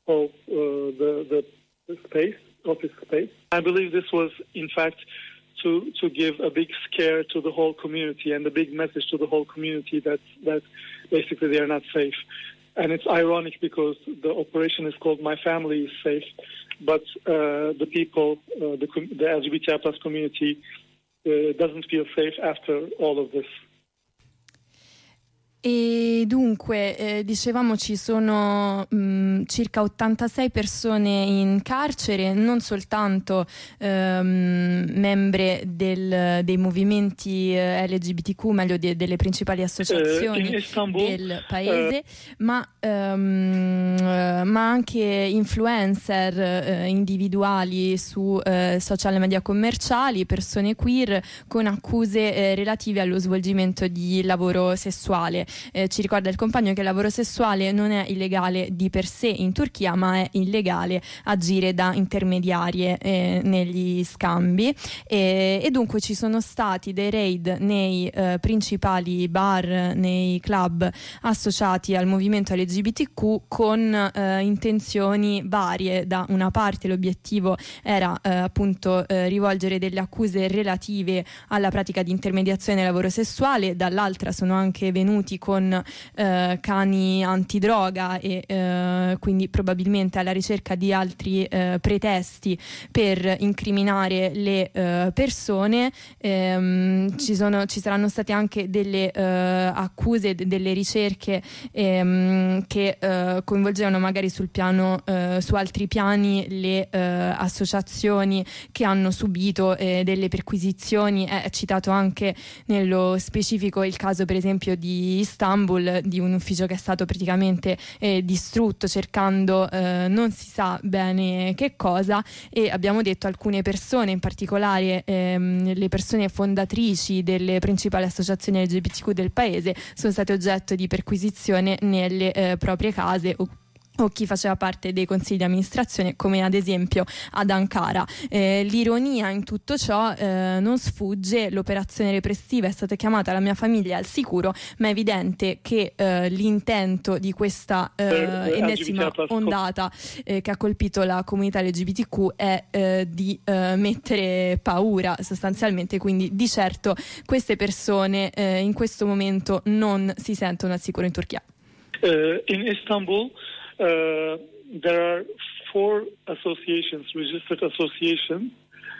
of the office space. I believe this was, in fact, to give a big scare to the whole community and a big message to the whole community that basically they are not safe. And it's ironic because the operation is called My Family is Safe, but the people, the LGBTI plus community doesn't feel safe after all of this. E dunque, dicevamo, ci sono circa 86 persone in carcere, non soltanto membre dei movimenti LGBTQ, meglio delle principali associazioni del paese, ma anche influencer individuali su social media commerciali, persone queer con accuse relative allo svolgimento di lavoro sessuale. Ci ricorda il compagno che il lavoro sessuale non è illegale di per sé in Turchia, ma è illegale agire da intermediarie negli scambi, e dunque ci sono stati dei raid nei principali bar, nei club associati al movimento LGBTQ con intenzioni varie. Da una parte l'obiettivo era appunto rivolgere delle accuse relative alla pratica di intermediazione del lavoro sessuale, dall'altra sono anche venuti con cani antidroga e quindi probabilmente alla ricerca di altri pretesti per incriminare le persone. Ci saranno state anche delle accuse, delle ricerche che coinvolgevano magari sul piano, su altri piani, le associazioni che hanno subito delle perquisizioni. È citato anche nello specifico il caso per esempio di Istanbul, di un ufficio che è stato praticamente distrutto cercando non si sa bene che cosa, e abbiamo detto alcune persone, in particolare le persone fondatrici delle principali associazioni LGBTQ del paese, sono state oggetto di perquisizione nelle proprie case o chi faceva parte dei consigli di amministrazione, come ad esempio ad Ankara. L'ironia in tutto ciò non sfugge: l'operazione repressiva è stata chiamata La mia famiglia al sicuro, ma è evidente che l'intento di questa ennesima ondata che ha colpito la comunità LGBTQ è di mettere paura sostanzialmente, quindi di certo queste persone in questo momento non si sentono al sicuro in Turchia. In Istanbul there are 4 associations, registered associations,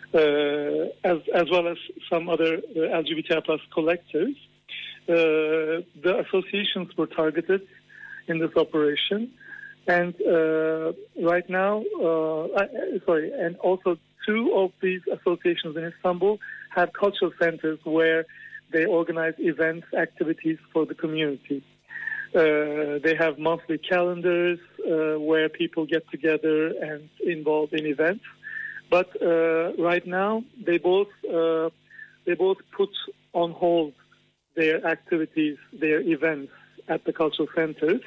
as well as some other LGBTI plus collectives. The associations were targeted in this operation, and right now, and also 2 of these associations in Istanbul have cultural centers where they organize events, activities for the community. They have monthly calendars where people get together and involved in events. But right now, they both put on hold their activities, their events at the cultural centers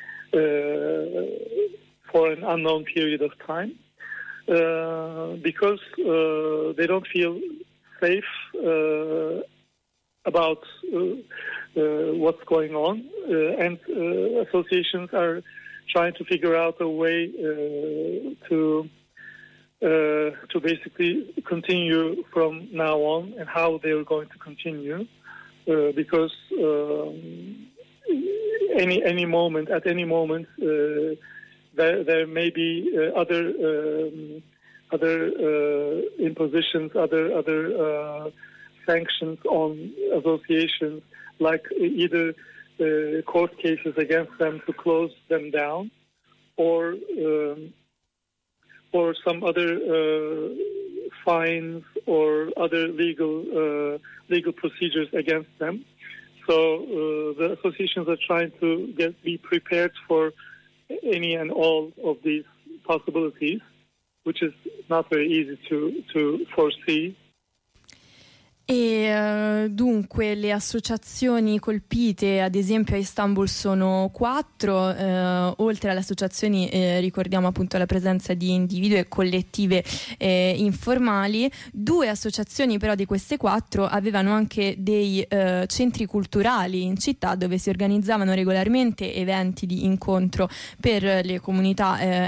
for an unknown period of time because they don't feel safe about what's going on, and associations are trying to figure out a way to basically continue from now on, and how they're going to continue, because at any moment there may be other impositions, other sanctions on associations, like either court cases against them to close them down, or some other fines or other legal procedures against them. So the associations are trying to be prepared for any and all of these possibilities, which is not very easy to foresee. E dunque le associazioni colpite ad esempio a Istanbul sono 4, oltre alle associazioni ricordiamo appunto la presenza di individui e collettive informali. 2 associazioni però di queste 4 avevano anche dei centri culturali in città dove si organizzavano regolarmente eventi di incontro per le comunità